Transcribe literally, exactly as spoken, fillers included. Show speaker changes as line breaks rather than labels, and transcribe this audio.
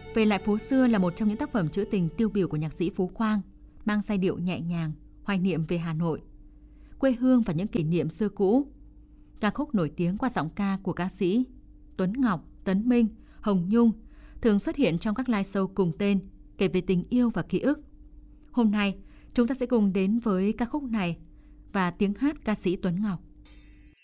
Về lại phố xưa là một trong những tác phẩm trữ tình tiêu biểu của nhạc sĩ Phú Quang, mang giai điệu nhẹ nhàng, hoài niệm về Hà Nội, quê hương và những kỷ niệm xưa cũ. Ca khúc nổi tiếng qua giọng ca của ca sĩ Tuấn Ngọc, Tấn Minh, Hồng Nhung thường xuất hiện trong các live show cùng tên, kể về tình yêu và ký ức. Hôm nay, chúng ta sẽ cùng đến với ca khúc này và tiếng hát ca sĩ Tuấn Ngọc.